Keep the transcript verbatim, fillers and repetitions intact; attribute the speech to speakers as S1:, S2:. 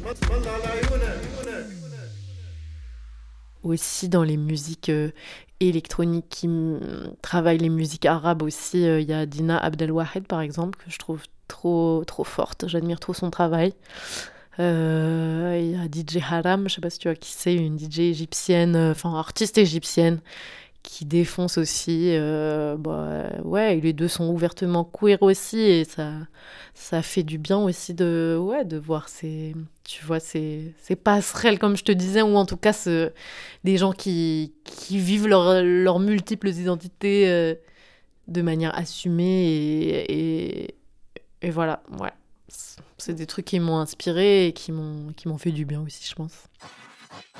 S1: Aussi dans les musiques euh, électroniques qui mm, travaillent les musiques arabes aussi, euh, il y a Dina Abdelwahed par exemple, que je trouve trop, trop forte. J'admire trop son travail. Euh, Il y a D J Haram, je sais pas si tu vois qui c'est, une D J égyptienne, euh, enfin artiste égyptienne, qui défonce aussi. Euh, bah, ouais, et les deux sont ouvertement queer aussi, et ça, ça fait du bien aussi de, ouais, de voir ces, tu vois, ces, ces passerelles, comme je te disais, ou en tout cas ce, des gens qui, qui vivent leur- leurs multiples identités euh, de manière assumée et, et, et voilà, ouais. C'est des trucs qui m'ont inspiré et qui m'ont, qui m'ont fait du bien aussi, je pense.